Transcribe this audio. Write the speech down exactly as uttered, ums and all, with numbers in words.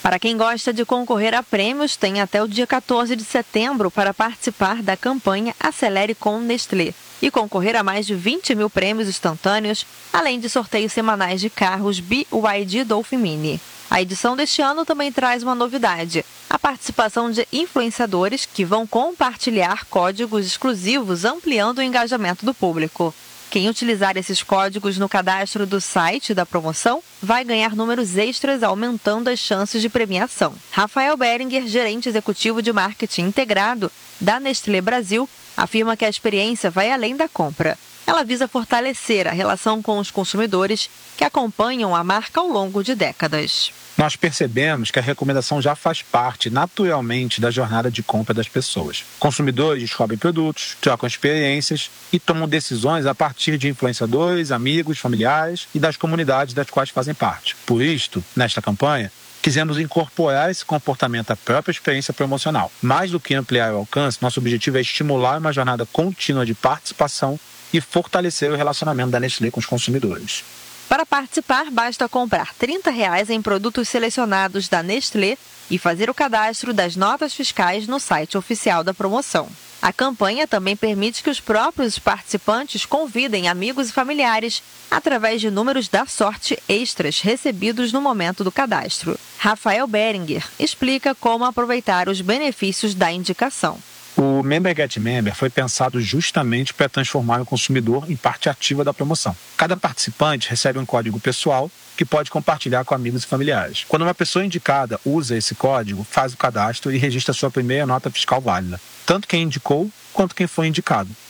Para quem gosta de concorrer a prêmios, tem até o dia quatorze de setembro para participar da campanha Acelere com Nestlé e concorrer a mais de vinte mil prêmios instantâneos, além de sorteios semanais de carros B Y D Dolphin Mini. A edição deste ano também traz uma novidade: a participação de influenciadores que vão compartilhar códigos exclusivos, ampliando o engajamento do público. Quem utilizar esses códigos no cadastro do site da promoção vai ganhar números extras, aumentando as chances de premiação. Rafael Beringer, gerente executivo de marketing integrado da Nestlé Brasil, afirma que a experiência vai além da compra. Ela visa fortalecer a relação com os consumidores que acompanham a marca ao longo de décadas. Nós percebemos que a recomendação já faz parte naturalmente da jornada de compra das pessoas. Consumidores descobrem produtos, trocam experiências e tomam decisões a partir de influenciadores, amigos, familiares e das comunidades das quais fazem parte. Por isto, nesta campanha, quisemos incorporar esse comportamento à própria experiência promocional. Mais do que ampliar o alcance, nosso objetivo é estimular uma jornada contínua de participação e fortalecer o relacionamento da Nestlé com os consumidores. Para participar, basta comprar trinta reais em produtos selecionados da Nestlé e fazer o cadastro das notas fiscais no site oficial da promoção. A campanha também permite que os próprios participantes convidem amigos e familiares através de números da sorte extras recebidos no momento do cadastro. Rafael Beringer explica como aproveitar os benefícios da indicação. O Member Get Member foi pensado justamente para transformar o consumidor em parte ativa da promoção. Cada participante recebe um código pessoal que pode compartilhar com amigos e familiares. Quando uma pessoa indicada usa esse código, faz o cadastro e registra sua primeira nota fiscal válida, tanto quem indicou quanto quem foi indicado.